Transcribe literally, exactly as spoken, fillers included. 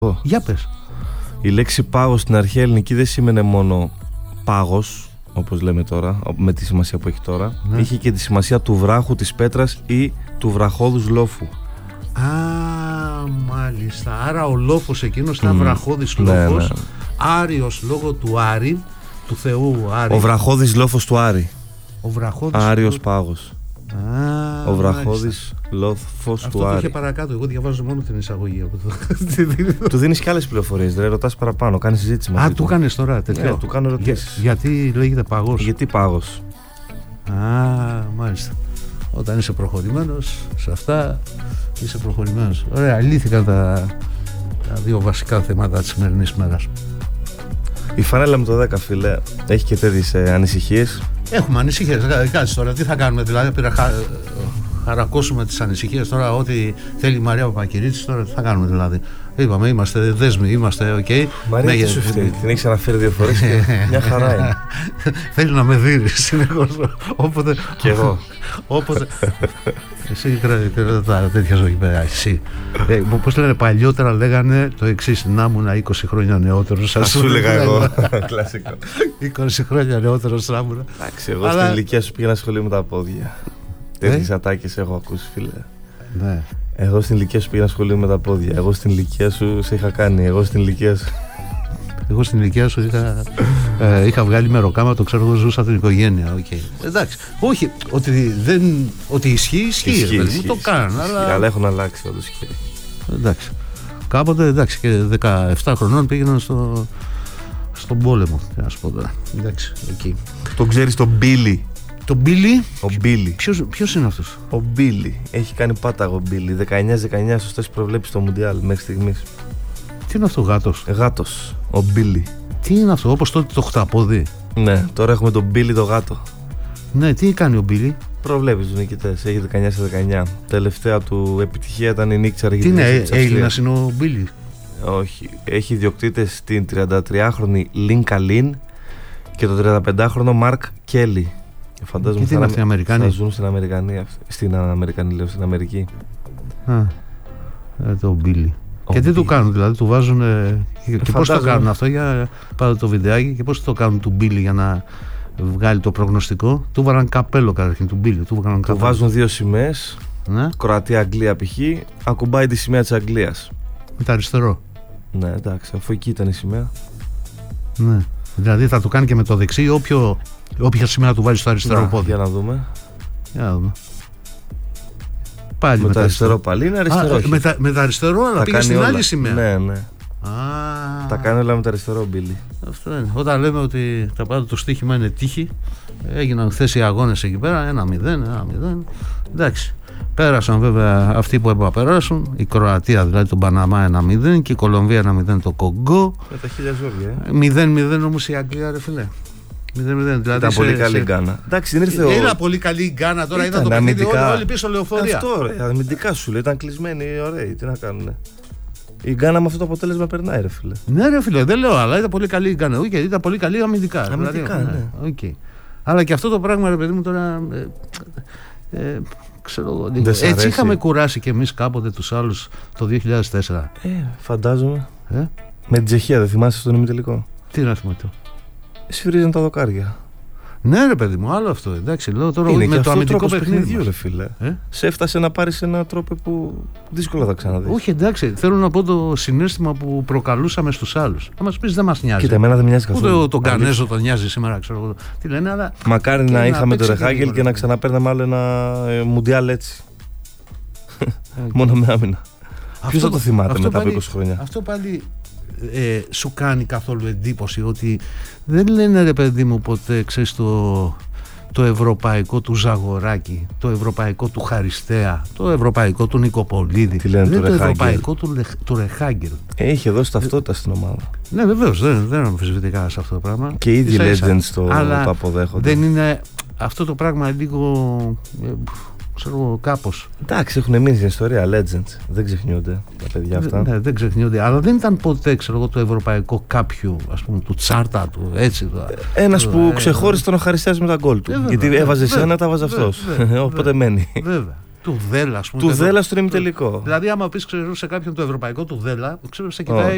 Oh. Για πες. Η λέξη πάγος στην αρχαία ελληνική δεν σήμαινε μόνο πάγος, όπως λέμε τώρα, με τη σημασία που έχει τώρα. Ναι. Είχε και τη σημασία του βράχου, της πέτρας ή του βραχώδους λόφου. Α, μάλιστα. Άρα ο λόφος εκείνος ήταν mm. βραχώδης λόφος, ναι, ναι. Άριος λόγω του Άρη, του Θεού Άρη. Ο βραχώδης λόφος του Άρη. Ο βραχώδης Άριος πάγος. Α, ο βραχώδης λόφος του Άρη. Αυτό το είχε παρακάτω. Εγώ διαβάζω μόνο την εισαγωγή. Του δίνεις και άλλες πληροφορίες, δεν ρωτάς παραπάνω, κάνεις συζήτηση μαζί Α, του. του κάνεις τώρα τέτοιο. Ναι, του κάνω ερωτήσεις. Για, γιατί λέγεται πάγος. Γιατί πάγος. Α, μάλιστα. Όταν είσαι προχωρημένος σε αυτά, είσαι προχωρημένος. Ωραία, λύθηκαν τα, τα δύο βασικά θέματα της σημερινής μέρας. Η φανέλα με το δέκα, φίλε, έχει και τέτοιες ε, ανησυχίες. Έχουμε ανησυχίες. Κάτσε τώρα, τι θα κάνουμε, δηλαδή, πήρα χα... χαρακώσουμε τις ανησυχίες τώρα, ό,τι θέλει η Μαρία Παπακυρίτσης, τώρα τι θα κάνουμε δηλαδή. Είπαμε, είμαστε δέσμοι, είμαστε οκ. Okay. Μαρία, τι σου φταίει, την έχεις αναφέρει δύο φορές και μια χαρά είναι. Θέλει να με δίνει συνεχώς. Όποτε. Κι εγώ. Όποτε. Εσύ κρατά τέτοια ζωή, παιδιά. Εσύ. Πώς λένε, παλιότερα λέγανε το εξής: να ήμουν είκοσι χρόνια νεότερος. Θα σου έλεγα εγώ. Κλασικό. είκοσι χρόνια νεότερος να ήμουν. Εντάξει, εγώ στην ηλικία σου πήγαινα σχολείο με τα πόδια. Τέτοιες ατάκες έχω ακούσει, φίλε. Ναι. Εγώ στην ηλικία σου πήγαινα σχολείο με τα πόδια. Εγώ στην ηλικία σου σε είχα κάνει. Εγώ στην ηλικία σου. Εγώ στην ηλικία σου είχα, ε, είχα βγάλει μεροκάμα, το ξέρω, εγώ ζούσα την οικογένεια. Okay. Εντάξει. Όχι, ότι, δεν, ότι ισχύει, ισχύει. ισχύει, ισχύει, ισχύει το κάνουν. Αλλά... αλλά έχουν αλλάξει όντως. Εντάξει. Κάποτε, εντάξει, και δεκαεπτά χρονών πήγαιναν στο, στον πόλεμο. Να σου πω τώρα. Εντάξει, εκεί. Τον ξέρεις τον Μπίλι. Το Μπίλι. Ο Μπίλι. Ποιος, ποιος είναι αυτός? Ο Μπίλι. Έχει κάνει πάταγο Μπίλι. δεκαεννιά δεκαεννιά σωστές προβλέψεις στο Μουντιάλ μέχρι στιγμής. Τι είναι αυτό, γάτος? Γάτος. Ο Μπίλι. Τι είναι αυτό, όπως τότε το χταπόδι? Ναι, τώρα έχουμε τον Μπίλι το γάτο. Ναι, τι κάνει ο Μπίλι? Προβλέπει τους νικητές. Έχει δεκαεννιά στα δεκαεννιά. Τελευταία του επιτυχία ήταν η νίκη της Αργεντινής. Τι είναι, Έλληνας είναι ο Μπίλι? Όχι. Έχει ιδιοκτήτες την τριαντατριάχρονη Λιν Καλίν και τον τριανταπεντάχρονο Μαρκ Κέλι. Φαντάζομαι θα, είναι θα ζουν στην Αμερικανία. Στην Αμερικανία, λέω, στην Αμερική. Α, ε, το Μπίλι. Και τι του κάνουν, δηλαδή, του βάζουν. Ε, και πώς το κάνουν αυτό, για πάρε το βιντεάκι, και πώς το κάνουν του Μπίλι για να βγάλει το προγνωστικό? Του βάλαν καπέλο καταρχήν του Μπίλι. Του, του καπέλο. Βάζουν δύο σημαίες. Ναι. Κροατία-Αγγλία π.χ. Ακουμπάει τη σημαία της Αγγλίας. Με το αριστερό. Ναι, εντάξει, αφού εκεί ήταν η σημαία. Ναι. Δηλαδή θα το κάνει και με το δεξί, όποιο, όποια σημαία του βάλει στο αριστερό να, πόδι. Για να δούμε. Για να δούμε. Πάλι με, με το αριστερό πάλι είναι αριστερό. Α, με, τα, με το αριστερό, αλλά πήγε στην όλα. άλλη σημαία. Ναι, ναι. Α, τα κάνει όλα με το αριστερό, Μπίλι. Αυτό είναι. Όταν λέμε ότι τα πάντα το στοίχημα είναι τύχη, έγιναν χθες οι αγώνες εκεί πέρα, ένα μηδέν, ένα μηδέν. Εντάξει. Πέρασαν βέβαια αυτοί που έπρεπε να περάσουν. Η Κροατία, δηλαδή τον Παναμά, ένα μηδέν, και η Κολομβία ένα μηδέν το Κογκό. Με τα χίλια ζόρια. Ε. μηδέν μηδέν όμως η Αγγλία, ρε φίλε. μηδέν μηδέν. Δηλαδή ήταν σε, πολύ καλή η σε... Γκάνα. Εντάξει, δεν ήρθε ο... Ήταν πολύ καλή η Γκάνα, τώρα ήταν, ήταν το παιχνίδι, όλοι πίσω λεωφορεία. Αυτό, ρε, αμυντικά σου λέει, ήταν κλεισμένοι, ωραίοι, τι να κάνουνε. Η Γκάνα με αυτό το αποτέλεσμα περνάει, ρε φίλε. Ναι, ρε φίλε, δεν λέω, αλλά ήταν πολύ καλή η Γκάνα. Okay, ήταν πολύ καλή αμυντικά. Αμυντικά, δηλαδή, ναι. Okay. Αλλά και αυτό το πράγμα, ρε παιδί μου, τώρα. Ε, ε, ξέρω, έτσι αρέσει. Είχαμε κουράσει κι εμείς κάποτε τους άλλους το δύο χιλιάδες τέσσερα. Ε, φαντάζομαι. Ε? Με την Τσεχία, δεν θυμάσαι στον ημιτελικό? Τι να θυμάται? Σφυρίζαν τα δοκάρια. Ναι, ρε παιδί μου, άλλο αυτό. Εντάξει, λέω τώρα είναι με το αμυντικό παιχνίδι. Ρε φίλε. Ε? Σε έφτασε να πάρεις ένα τρόπο που δύσκολα θα ξαναδείς. Όχι, εντάξει, θέλω να πω το συναίσθημα που προκαλούσαμε στους άλλους. Να μας πεις, δεν μας νοιάζει. Κοίτα, εμένα δεν μοιάζει καθόλου. Ούτε τον Κανέζο τον νοιάζει σήμερα, ξέρω τι λένε, αλλά. Μακάρι να είχαμε το Ρεχάγγελ και να ξαναπέρναμε άλλο ένα Μουντιάλ έτσι. Μόνο με άμυνα. Ποιος θα το θυμάται μετά από είκοσι χρόνια? Αυτό πάλι. Ε, σου κάνει καθόλου εντύπωση ότι δεν λένε, ρε παιδί μου, ποτέ, ξέρεις, το, το ευρωπαϊκό του Ζαγοράκη, το ευρωπαϊκό του Χαριστέα, το ευρωπαϊκό του Νικοπολίδη? Τι λένε, δεν το, το ευρωπαϊκό του, του Ρεχάγκελ. Έχει δώσει ταυτότητα στην ομάδα. Ναι, βεβαίως, δεν, δεν αμφισβητεί κανένα σε αυτό το πράγμα. Και ήδη οι legends το, το αποδέχονται. Δεν είναι αυτό το πράγμα λίγο, ξέρω, κάπως. Εντάξει, έχουν μείνει στην ιστορία legends. Δεν ξεχνιούνται τα παιδιά αυτά. Ναι, δεν ξεχνιούνται. Αλλά δεν ήταν ποτέ, ξέρω εγώ, το ευρωπαϊκό κάποιου, ας πούμε, του Τσάρτα του, έτσι. Ένας που ε, ξεχώρισε τον Χαριστέας με τα γκολ του. Ε, γιατί βέβαια, έβαζε βέβαια, ένα, τα βάζε αυτός. Οπότε μένει. Βέβαια. Του Δέλα, ας πούμε. Του Δέλα στον ημιτελικό. Δηλαδή, άμα πεις, ξέρω, σε κάποιον το ευρωπαϊκό του Δέλα, ξέρω, σε κοιτάει